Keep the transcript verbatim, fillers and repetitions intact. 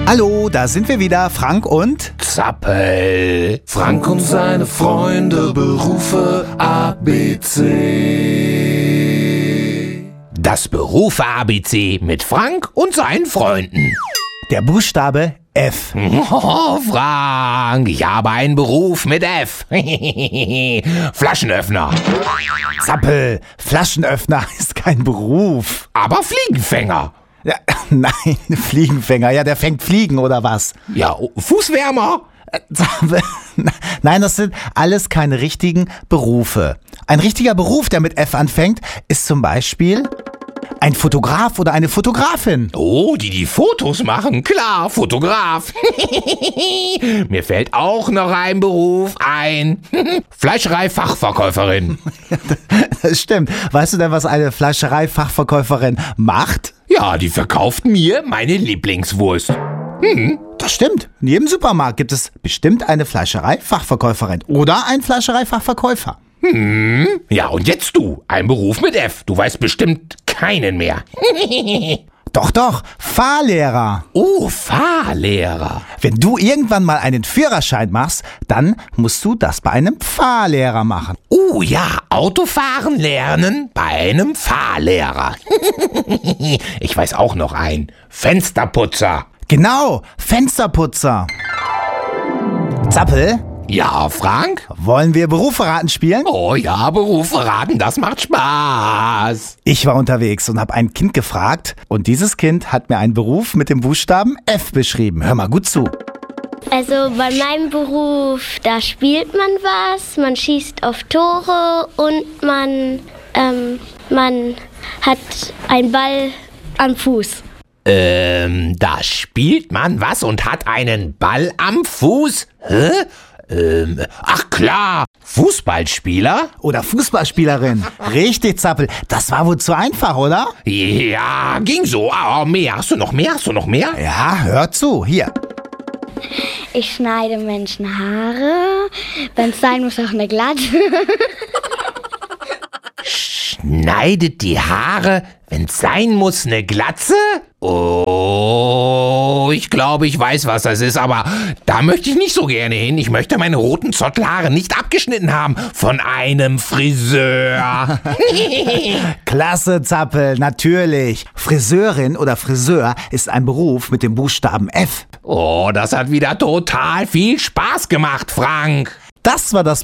Hallo, da sind wir wieder, Frank und Zappel. Frank und seine Freunde, Berufe A B C. Das Berufe A B C mit Frank und seinen Freunden. der Buchstabe F. Oh, Frank, ich habe einen Beruf mit F. Flaschenöffner. Zappel, Flaschenöffner ist kein Beruf. Aber Fliegenfänger. Ja, nein, Fliegenfänger, ja, der fängt Fliegen oder was? Ja, Fußwärmer. Zappel, nein, das sind alles keine richtigen Berufe. Ein richtiger Beruf, der mit F anfängt, ist zum Beispiel ein Fotograf oder eine Fotografin. Oh, die die Fotos machen. Klar, Fotograf. Mir fällt auch noch ein Beruf ein. Fleischerei-Fachverkäuferin. Das stimmt. Weißt du denn, was eine Fleischerei-Fachverkäuferin macht? Ja, die verkauft mir meine Lieblingswurst. Hm, das stimmt. In jedem Supermarkt gibt es bestimmt eine Fleischerei-Fachverkäuferin oder einen Fleischerei-Fachverkäufer. Hm, ja, und jetzt du. Ein Beruf mit F. Du weißt bestimmt keinen mehr. Doch, doch, Fahrlehrer. Oh, Fahrlehrer. Wenn du irgendwann mal einen Führerschein machst, dann musst du das bei einem Fahrlehrer machen. Oh ja, Autofahren lernen bei einem Fahrlehrer. Ich weiß auch noch einen. Fensterputzer. Genau, Fensterputzer. Zappel, Ja, Frank? wollen wir Berufe raten spielen? Oh ja, Berufe raten, das macht Spaß. Ich war unterwegs und habe ein Kind gefragt und dieses Kind hat mir einen Beruf mit dem Buchstaben F beschrieben. Hör mal gut zu. Also bei meinem Beruf, da spielt man was, man schießt auf Tore und man, ähm, man hat einen Ball am Fuß. Ähm, da spielt man was und hat einen Ball am Fuß? Hä? Ähm, ach klar, Fußballspieler? Oder Fußballspielerin. Richtig, Zappel. Das war wohl zu einfach, oder? Ja, ging so. Oh, mehr. Hast du noch mehr? Hast du noch mehr? Ja, hör zu. Hier. Ich schneide Menschen Haare, wenn es sein muss auch eine Glatze. Schneidet die Haare, wenn's sein muss, eine Glatze? Oh, ich glaube, ich weiß, was das ist, aber da möchte ich nicht so gerne hin. Ich möchte meine roten Zottelhaare nicht abgeschnitten haben von einem Friseur. Klasse, Zappel, natürlich. Friseurin oder Friseur ist ein Beruf mit dem Buchstaben F. Oh, das hat wieder total viel Spaß gemacht, Frank. Das war das